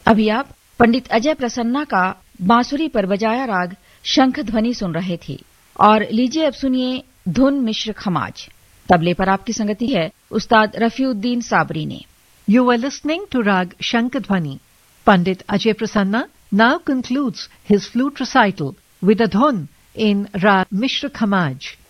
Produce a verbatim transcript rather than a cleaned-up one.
अभी आप पंडित अजय प्रसन्ना का बांसुरी पर बजाया राग शंख ध्वनि सुन रहे थे। और लीजिए अब सुनिए धुन मिश्र खमाज। तबले पर आपकी संगति है उस्ताद रफीउद्दीन साबरी ने। You were listening to Rag Shankadhwani. Pandit Ajay Prasanna now concludes his flute recital with a dhun in Rag Mishra Khamaj.